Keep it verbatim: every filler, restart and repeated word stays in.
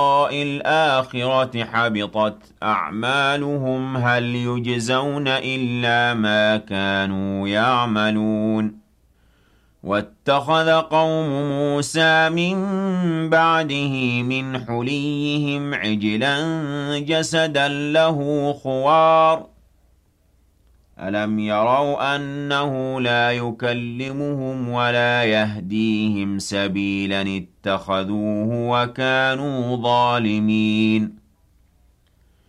الآخرة حبطت أعمالهم هل يجزون إلا ما كانوا يعملون واتخذ قوم موسى من بعده من حليهم عجلا جسدا له خوار ألم يروا أنه لا يكلمهم ولا يهديهم سبيلا اتخذوه وكانوا ظالمين